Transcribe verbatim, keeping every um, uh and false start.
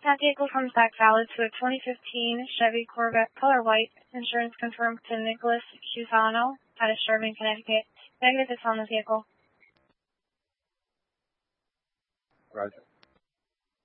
That vehicle comes back valid to a twenty fifteen Chevy Corvette color white. Insurance confirmed to Nicholas Cusano out of Sherman, Connecticut. Negative is on the vehicle. Roger.